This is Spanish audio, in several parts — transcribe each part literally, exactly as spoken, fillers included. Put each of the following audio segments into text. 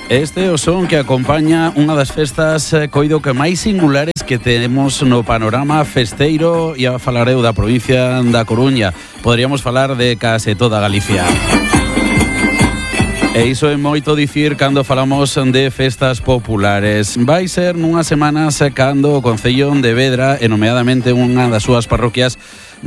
Este é o son que acompaña unha das festas eh, coido que máis singulares que temos no panorama festeiro, e a falareu da provincia da Coruña. Poderíamos falar de case toda Galicia. E iso é moito dicir cando falamos de festas populares. Vai ser nunhas semanas cando o Concello de Vedra, e nomeadamente unha das súas parroquias,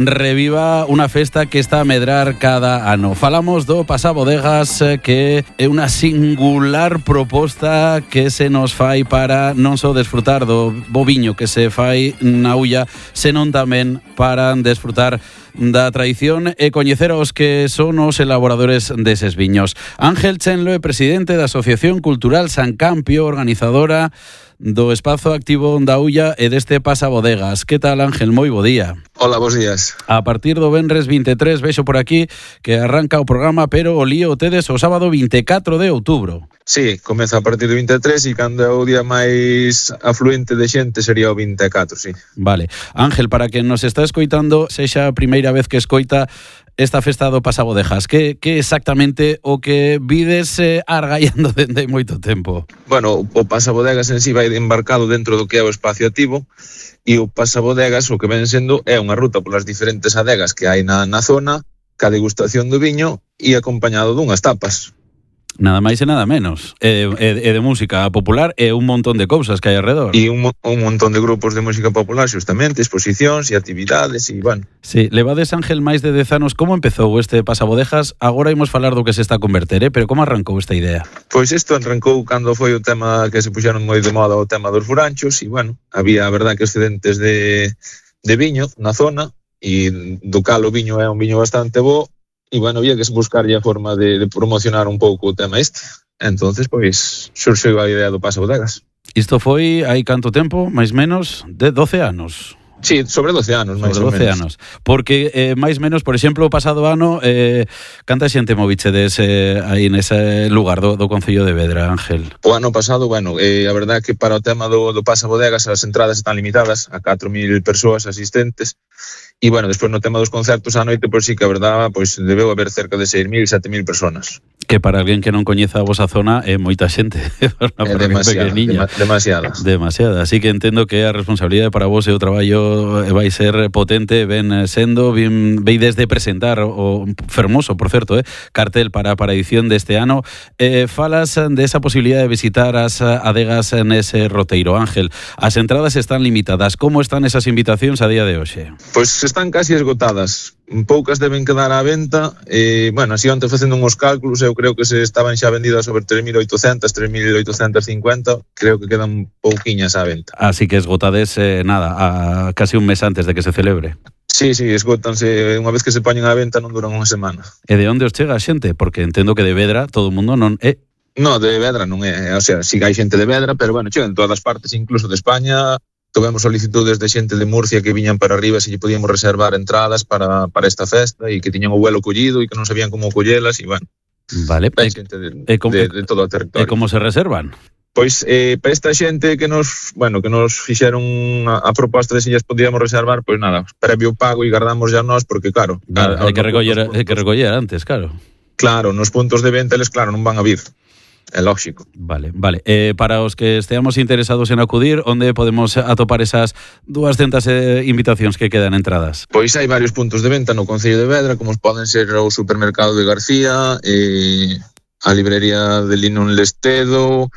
reviva unha festa que está a medrar cada ano. Falamos do Pasabodegas, que é unha singular proposta que se nos fai para non só desfrutar do boviño que se fai na Ulla, senón tamén para desfrutar da tradición e coñecer aos que son os elaboradores deses viños. Ángel Chenlo é presidente da Asociación Cultural San Campio, organizadora do Espazo Activo da Ulla e deste Pasabodegas. Que tal, Ángel? Moi bo día. Hola, bons días. A partir do venres vinte e tres, vexo por aquí que arranca o programa, pero o lío tedes o sábado vinte e catro de outubro. Sí, comeza a partir do vinte e tres e cando é o día máis afluente de xente sería o vinte e catro, sí. Vale. Ángel, para quen nos está escoitando, sexa a primeira vez que escoita esta festa do Pasabodegas, que, que exactamente o que vides eh, argallando dende moito tempo? Bueno, o Pasabodegas en sí vai embarcado dentro do que é o espacio activo, e o Pasabodegas o que ven sendo é unha ruta polas diferentes adegas que hai na, na zona, ca degustación do viño e acompañado dunhas tapas. Nada máis e nada menos. E, e, e de música popular e un montón de cousas que hai alrededor. E un, un montón de grupos de música popular, xustamente, exposicións e actividades, e bueno. Sí, levades, Ángel, máis de dez anos. Como empezou este Pasabodegas? Agora imos falar do que se está a converter, eh? Pero como arrancou esta idea? Pois isto arrancou cando foi o tema que se puxeron moi de moda, o tema dos furanchos, e bueno, había, a verdad, que excedentes de, de viño na zona, e do cal o viño é un viño bastante bo. E, bueno, había que buscarlle a forma de, de promocionar un pouco o tema este. Entonces, pois, xurxeu a idea do Pasabodegas. Isto foi hai canto tempo? Mais menos de doce anos? Sí, sobre doce anos, máis sobre doce anos. Porque, eh, máis menos, por exemplo, o pasado ano, eh, canta xente movichedes eh, aí nese lugar do, do Concello de Vedra, Ángel? O ano pasado, bueno, eh, a verdade é que para o tema do, do Pasabodegas as entradas están limitadas a catro mil persoas asistentes. E, bueno, despois no tema dos concertos á noite, pois sí que a verdade, pois debeu haber cerca de seis mil, sete mil personas. Que para alguén que non coñeza a vosa zona é moita xente. É demasiada, dema, demasiada. Demasiada. Así que entendo que a responsabilidade para vos e o traballo vai ser potente, ben sendo, ben, veides de presentar o fermoso, por certo, eh, cartel para, para a edición deste ano. Eh, falas de esa posibilidade de visitar as adegas nese roteiro. Ángel, as entradas están limitadas. Como están esas invitacións a día de hoxe? Pois están casi esgotadas. Poucas deben quedar á venta. Eh, bueno, así antes facendo uns cálculos, eu creo que se estaban xa vendidas sobre tres mil oitocentas, tres mil oitocentas cincuenta, creo que quedan pouquiñas á venta. Así que esgotades, eh, nada, a casi un mes antes de que se celebre. Sí, sí, esgótanse, unha vez que se poñen á venta non duran unha semana. E de onde os chega a xente? Porque entendo que de Vedra todo o mundo non é... No, de Vedra non é, o sea, si hai xente de Vedra, pero bueno, chegan todas as partes, incluso de España. Tovemos solicitudes de xente de Murcia que viñan para arriba se lle podíamos reservar entradas para, para esta festa e que tiñan o vuelo collido e que non sabían como collelas e, bueno, vale, hai xente de, e como, de, de todo o territorio. E como se reservan? Pois eh, para esta xente que nos, bueno, que nos fixeron a, a proposta de se lles podíamos reservar, pois nada, previo pago e guardamos ya nós, porque claro, claro a, hai que recoller, hai que recoller antes, claro. Claro, nos puntos de venta eles, claro, non van a vir. É lógico. Vale, vale. Eh, para os que esteamos interesados en acudir, onde podemos atopar esas dúascentas eh, invitacións que quedan entradas? Pois hai varios puntos de venta no Concello de Vedra, como poden ser o supermercado de García, eh, a librería de Linón Lestedo,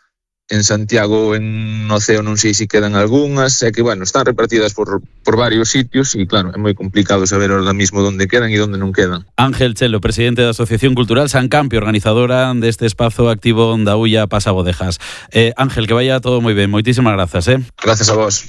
en Santiago, en Noceo non sei se quedan algunhas, é que, bueno, están repartidas por, por varios sitios e, claro, é moi complicado saber ahora mismo onde quedan e onde non quedan. Ángel Chenlo, presidente da Asociación Cultural San Campio, organizadora deste espazo activo da Ulla Pasabodegas. Eh, Ángel, que vaya todo moi ben. Moitísimas grazas, eh? Gracias a vos.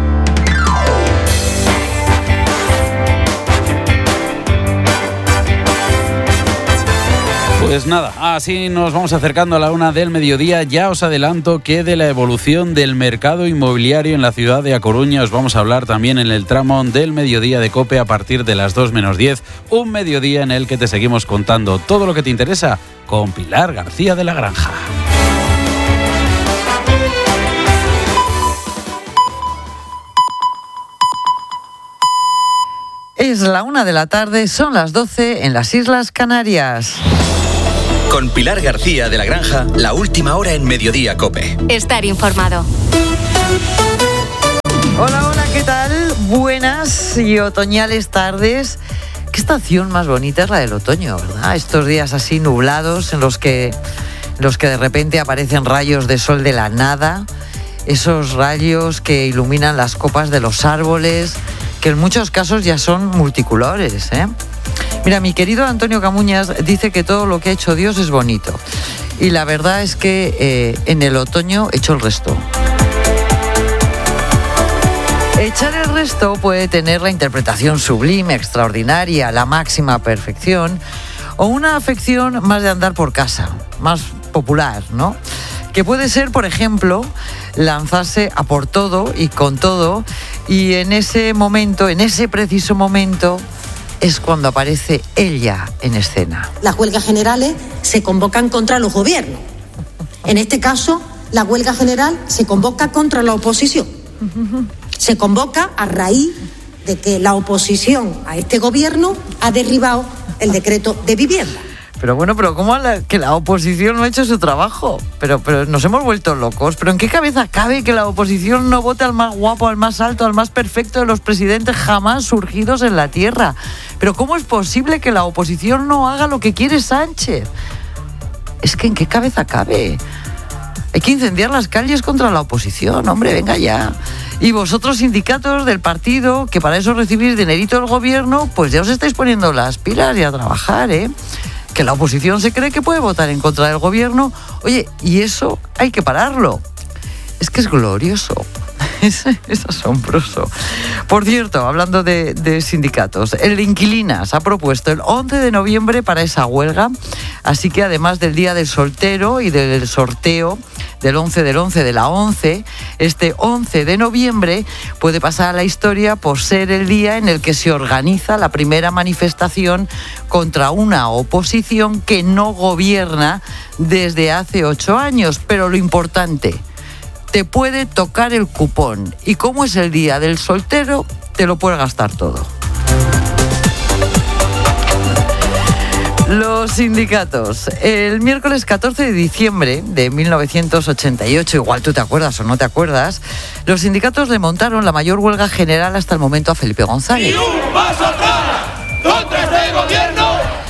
Pues nada, así nos vamos acercando a la una del mediodía. Ya os adelanto que de la evolución del mercado inmobiliario en la ciudad de A Coruña os vamos a hablar también en el tramo del mediodía de COPE a partir de las dos menos diez. Un mediodía en el que te seguimos contando todo lo que te interesa con Pilar García de la Granja. Es la una de la tarde, son las doce en las Islas Canarias. Con Pilar García de la Granja, la última hora en Mediodía COPE. Estar informado. Hola, hola, ¿qué tal? Buenas y otoñales tardes. Qué estación más bonita es la del otoño, ¿verdad? Estos días así nublados en los que, en los que de repente aparecen rayos de sol de la nada, esos rayos que iluminan las copas de los árboles, que en muchos casos ya son multicolores, ¿eh? Mira, mi querido Antonio Camuñas dice que todo lo que ha hecho Dios es bonito. Y la verdad es que eh, en el otoño echo el resto. Echar el resto puede tener la interpretación sublime, extraordinaria, la máxima perfección, o una afección más de andar por casa, más popular, ¿no? Que puede ser, por ejemplo, lanzarse a por todo y con todo, y en ese momento, en ese preciso momento, es cuando aparece ella en escena. Las huelgas generales se convocan contra los gobiernos. En este caso, la huelga general se convoca contra la oposición. Se convoca a raíz de que la oposición a este gobierno ha derribado el decreto de vivienda. Pero bueno, pero ¿cómo la, que la oposición no ha hecho su trabajo? Pero, pero nos hemos vuelto locos. ¿Pero en qué cabeza cabe que la oposición no vote al más guapo, al más alto, al más perfecto de los presidentes jamás surgidos en la tierra? ¿Pero cómo es posible que la oposición no haga lo que quiere Sánchez? Es que ¿en qué cabeza cabe? Hay que incendiar las calles contra la oposición, hombre, venga ya. Y vosotros, sindicatos del partido, que para eso recibís dinerito del gobierno, pues ya os estáis poniendo las pilas y a trabajar, ¿eh? Que la oposición se cree que puede votar en contra del gobierno. Oye, y eso hay que pararlo. Es que es glorioso. Es, es asombroso. Por cierto, hablando de, de sindicatos, el de Inquilinas ha propuesto el once de noviembre para esa huelga, así que además del Día del Soltero y del sorteo del once del once de la once, este once de noviembre puede pasar a la historia por ser el día en el que se organiza la primera manifestación contra una oposición que no gobierna desde hace ocho años. Pero lo importante, te puede tocar el cupón y como es el día del soltero, te lo puedes gastar todo. Los sindicatos. El miércoles catorce de diciembre de mil novecientos ochenta y ocho, igual tú te acuerdas o no te acuerdas, los sindicatos le montaron la mayor huelga general hasta el momento a Felipe González. ¡Y un paso atrás contra este gobierno!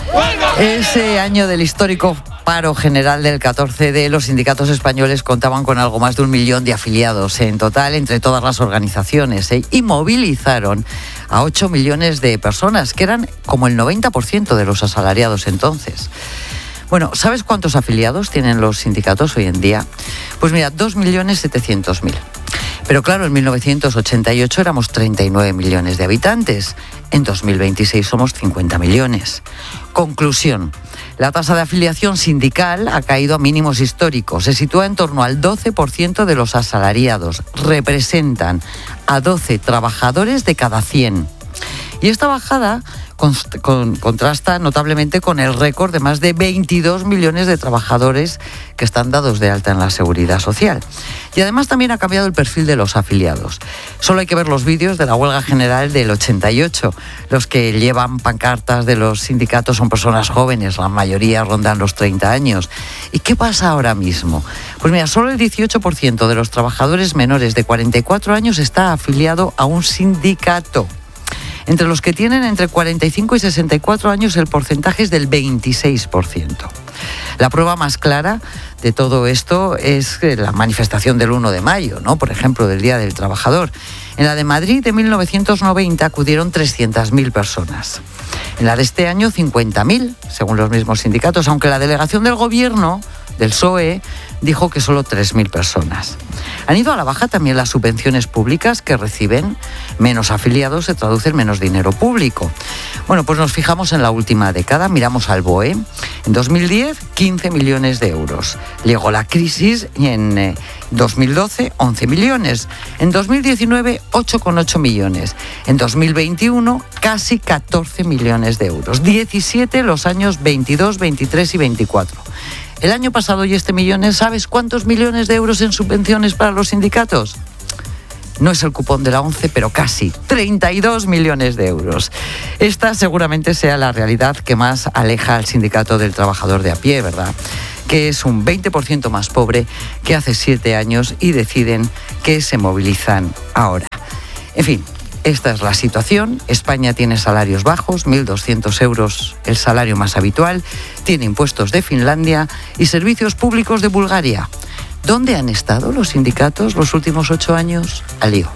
Ese año del histórico paro general del catorce de los sindicatos españoles contaban con algo más de un millón de afiliados en total entre todas las organizaciones, ¿eh? Y movilizaron a ocho millones de personas, que eran como el noventa por ciento de los asalariados entonces. Bueno, ¿sabes cuántos afiliados tienen los sindicatos hoy en día? Pues mira, dos millones setecientos mil. Pero claro, en mil novecientos ochenta y ocho éramos treinta y nueve millones de habitantes. En dos mil veintiséis somos cincuenta millones. Conclusión. La tasa de afiliación sindical ha caído a mínimos históricos. Se sitúa en torno al doce por ciento de los asalariados. Representan a doce trabajadores de cada cien. Y esta bajada con, con, contrasta notablemente con el récord de más de veintidós millones de trabajadores que están dados de alta en la Seguridad Social. Y además también ha cambiado el perfil de los afiliados. Solo hay que ver los vídeos de la huelga general del ochenta y ocho. Los que llevan pancartas de los sindicatos son personas jóvenes, la mayoría rondan los treinta años. ¿Y qué pasa ahora mismo? Pues mira, solo el dieciocho por ciento de los trabajadores menores de cuarenta y cuatro años está afiliado a un sindicato. Entre los que tienen entre cuarenta y cinco y sesenta y cuatro años el porcentaje es del veintiséis por ciento. La prueba más clara de todo esto es la manifestación del uno de mayo, ¿no? Por ejemplo, del Día del Trabajador. En la de Madrid de mil novecientos noventa acudieron trescientas mil personas. En la de este año cincuenta mil, según los mismos sindicatos, aunque la delegación del gobierno, del P S O E, dijo que solo tres mil personas. Han ido a la baja también las subvenciones públicas que reciben. Menos afiliados se traduce en menos dinero público. Bueno, pues nos fijamos en la última década, miramos al B O E. En dos mil diez, quince millones de euros. Llegó la crisis y en eh, dos mil doce, once millones. En dos mil diecinueve, ocho coma ocho millones. En dos mil veintiuno, casi catorce millones de euros. diecisiete los años veintidós, veintitrés y veinticuatro. El año pasado y este millones, ¿sabes cuántos millones de euros en subvenciones para los sindicatos? No es el cupón de la ONCE, pero casi treinta y dos millones de euros. Esta seguramente sea la realidad que más aleja al sindicato del trabajador de a pie, ¿verdad? Que es un veinte por ciento más pobre que hace siete años y deciden que se movilizan ahora. En fin, esta es la situación. España tiene salarios bajos, mil doscientos euros el salario más habitual, tiene impuestos de Finlandia y servicios públicos de Bulgaria. ¿Dónde han estado los sindicatos los últimos ocho años? Al lío.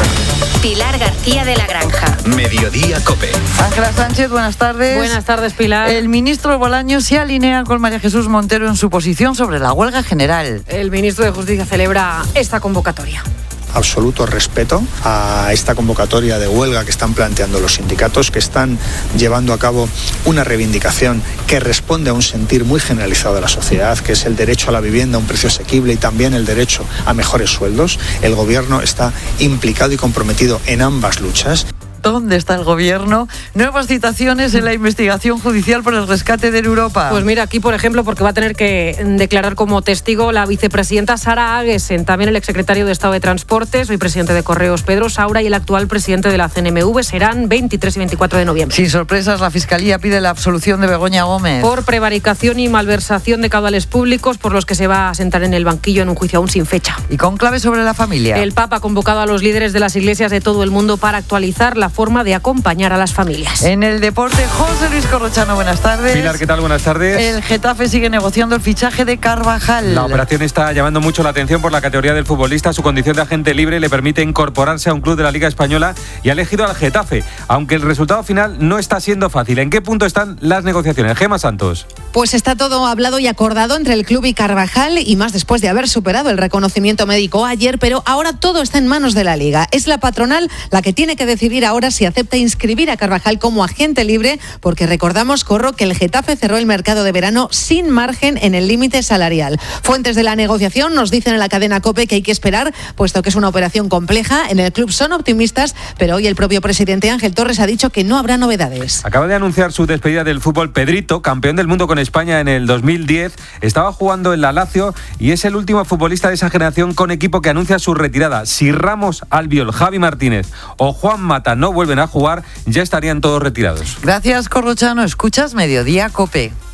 Pilar García de la Granja. Mediodía COPE. Ángela Sánchez, buenas tardes. Buenas tardes, Pilar. El ministro Bolaños se alinea con María Jesús Montero en su posición sobre la huelga general. El ministro de Justicia celebra esta convocatoria. Absoluto respeto a esta convocatoria de huelga que están planteando los sindicatos, que están llevando a cabo una reivindicación que responde a un sentir muy generalizado de la sociedad, que es el derecho a la vivienda a un precio asequible y también el derecho a mejores sueldos. El gobierno está implicado y comprometido en ambas luchas. ¿Dónde está el gobierno? Nuevas citaciones en la investigación judicial por el rescate de Europa. Pues mira, aquí por ejemplo, porque va a tener que declarar como testigo la vicepresidenta Sara Aguesen, también el exsecretario de Estado de Transportes, hoy presidente de Correos Pedro Saura y el actual presidente de la C N M V. Serán veintitrés y veinticuatro de noviembre. Sin sorpresas, la Fiscalía pide la absolución de Begoña Gómez. Por prevaricación y malversación de caudales públicos, por los que se va a sentar en el banquillo en un juicio aún sin fecha. Y con clave sobre la familia. El Papa ha convocado a los líderes de las iglesias de todo el mundo para actualizar la forma de acompañar a las familias. En el deporte, José Luis Corrochano, buenas tardes. Pilar, ¿qué tal? Buenas tardes. El Getafe sigue negociando el fichaje de Carvajal. La operación está llamando mucho la atención por la categoría del futbolista. Su condición de agente libre le permite incorporarse a un club de la Liga Española y ha elegido al Getafe, aunque el resultado final no está siendo fácil. ¿En qué punto están las negociaciones? Gemma Santos. Pues está todo hablado y acordado entre el club y Carvajal, y más después de haber superado el reconocimiento médico ayer, pero ahora todo está en manos de la Liga. Es la patronal la que tiene que decidir ahora si acepta inscribir a Carvajal como agente libre, porque recordamos, Corro, que el Getafe cerró el mercado de verano sin margen en el límite salarial. Fuentes de la negociación nos dicen en la cadena COPE que hay que esperar, puesto que es una operación compleja. En el club son optimistas, pero hoy el propio presidente Ángel Torres ha dicho que no habrá novedades. Acaba de anunciar su despedida del fútbol Pedrito, campeón del mundo con España en el dos mil diez. Estaba jugando en la Lazio y es el último futbolista de esa generación con equipo que anuncia su retirada. Si Ramos, Albiol, Javi Martínez o Juan Mata no vuelven a jugar, ya estarían todos retirados. Gracias, Corrochano. Escuchas Mediodía COPE.